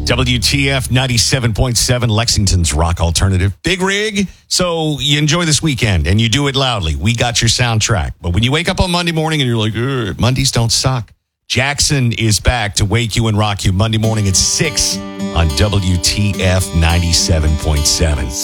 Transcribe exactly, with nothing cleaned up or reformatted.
W T F ninety-seven point seven, Lexington's rock alternative. Big rig. So you enjoy this weekend and you do it loudly. We got your soundtrack. But when you wake up on Monday morning and you're like, "Ugh, Mondays don't suck," Jackson is back to wake you and rock you Monday morning at six on W T F ninety-seven point seven.